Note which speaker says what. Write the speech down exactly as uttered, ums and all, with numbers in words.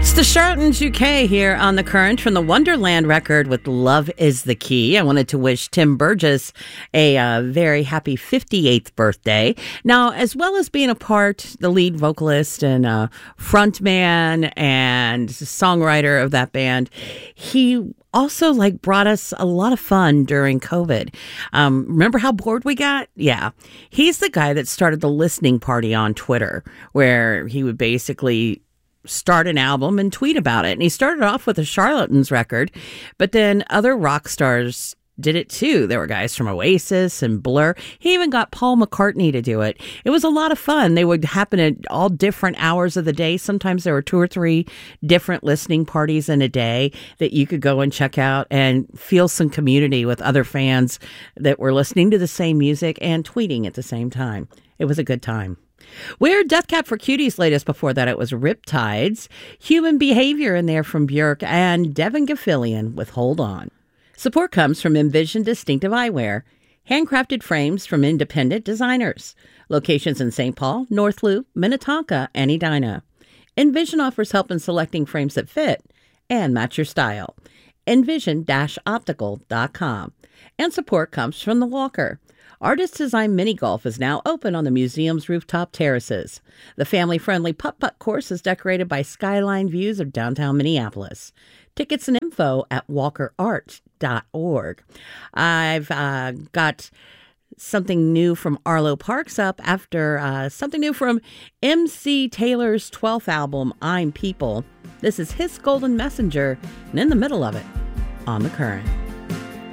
Speaker 1: The Charlatans U K here on The Current from the Wonderland record with Love is the Key. I wanted to wish Tim Burgess a uh, very happy fifty-eighth birthday. Now, as well as being a part, the lead vocalist and uh, frontman and songwriter of that band, he also like brought us a lot of fun during COVID. Um, remember how bored we got? Yeah. He's the guy that started the listening party on Twitter, where he would basically start an album and tweet about it. And he started off with a Charlatans record, but then other rock stars did it too. There were guys from Oasis and Blur. He even got Paul McCartney to do it. It was a lot of fun. They would happen at all different hours of the day. Sometimes there were two or three different listening parties in a day that you could go and check out and feel some community with other fans that were listening to the same music and tweeting at the same time. It was a good time. We're Death Cab for Cutie's latest. Before that, it was Riptides, Human Behavior in there from Björk, and Devin Gilfillian with Hold On. Support comes from Envision Distinctive Eyewear, handcrafted frames from independent designers. Locations in Saint Paul, North Loop, Minnetonka, and Edina. Envision offers help in selecting frames that fit and match your style. envision dash optical dot com. And support comes from The Walker. Artist Design Mini Golf is now open on the museum's rooftop terraces. The family-friendly putt-putt course is decorated by skyline views of downtown Minneapolis. Tickets and info at walker art dot org. I've uh, got something new from Arlo Parks up after uh, something new from M C Taylor's twelfth album, I'm People. This is His Golden Messenger, and in the middle of it, on The Current.